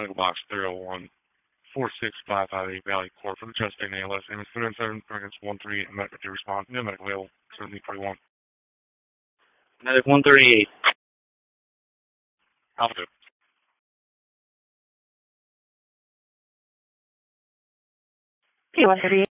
medical box 301 46558 Valley Court for the chest pain ALS. Name is 307 Perkins 138. Medical to respond. No medical available. 7041. Medic 138. Alpha. Okay, 138.